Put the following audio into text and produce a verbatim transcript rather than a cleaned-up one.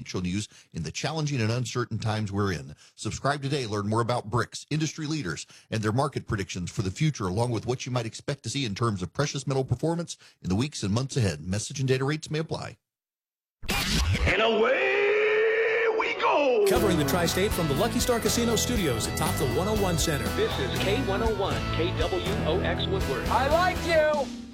financial news in the challenging and uncertain times we're in. Subscribe today. Learn more about bricks, industry leaders, and their market predictions for the future, along with what you might expect to see in terms of precious metal performance in the weeks and months ahead. Message and data rates may apply. And away we go! Covering the Tri-State from the Lucky Star Casino Studios atop the one oh one Center. This is K one oh one, K W O X Woodward. I like you!